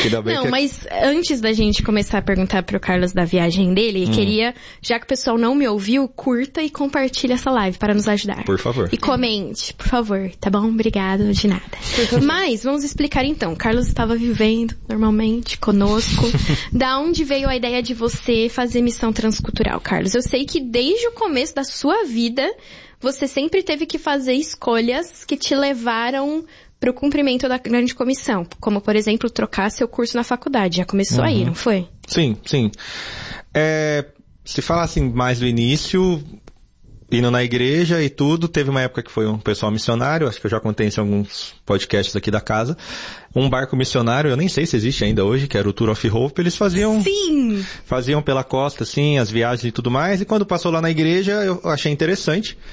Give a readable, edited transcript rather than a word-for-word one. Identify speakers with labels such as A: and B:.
A: Ainda bem
B: Não, mas antes da gente começar a perguntar pro Carlos da viagem dele, queria, já que o pessoal não me ouviu, curta e compartilha essa live para nos ajudar.
A: Por favor.
B: E comente, por favor, tá bom? Obrigado, de nada. Mas, vamos explicar então. Carlos estava vivendo normalmente conosco. Da onde veio a ideia de você fazer missão transcultural, Carlos? Eu sei que desde o começo da sua vida, você sempre teve que fazer escolhas que te levaram para o cumprimento da grande comissão. Como, por exemplo, trocar seu curso na faculdade. Já começou aí, não foi?
A: Sim. Se falar assim mais do início, indo na igreja e tudo, teve uma época que foi um pessoal missionário, acho que eu já contei isso em alguns podcasts aqui da casa, um barco missionário, eu nem sei se existe ainda hoje, que era o Tour of Hope, eles faziam pela costa, assim, as viagens e tudo mais, e quando passou lá na igreja, eu achei interessante,